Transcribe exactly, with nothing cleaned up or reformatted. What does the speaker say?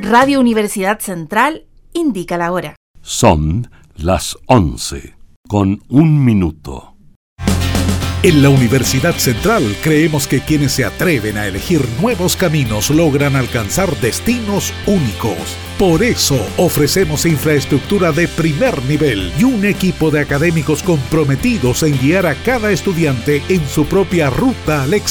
Radio Universidad Central indica la hora. Son las once, con un minuto. En la Universidad Central creemos que quienes se atreven a elegir nuevos caminos logran alcanzar destinos únicos. Por eso ofrecemos infraestructura de primer nivel y un equipo de académicos comprometidos en guiar a cada estudiante en su propia ruta al éxito.